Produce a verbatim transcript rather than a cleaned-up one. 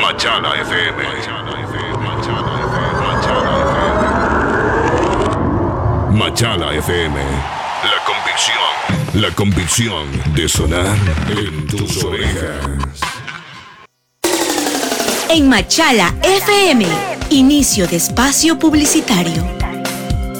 Machala F M. Machala F M. La convicción. La convicción de sonar en tus orejas. En Machala F M, inicio de espacio publicitario.